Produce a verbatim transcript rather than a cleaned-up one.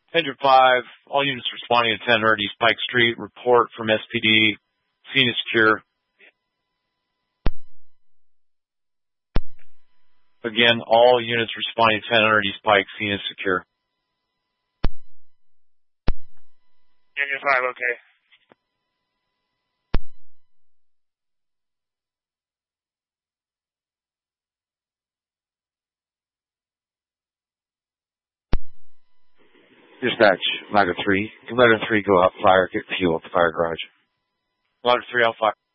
Engine five, all units responding to ten hundred East Pike Street. Report from S P D. Scene is secure. Again, all units responding to ten hundred East Pike. Scene is secure. Engine five, okay. Dispatch, Ladder three. Can Ladder three go up fire, get fuel at the fire garage? Ladder three, I'll fire.